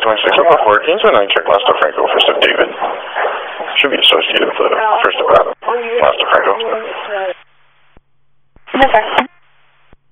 26 up before Keynes 9 check Lester Franco, first of David. Should be associated with the first of Adam. Lester Franco. Okay.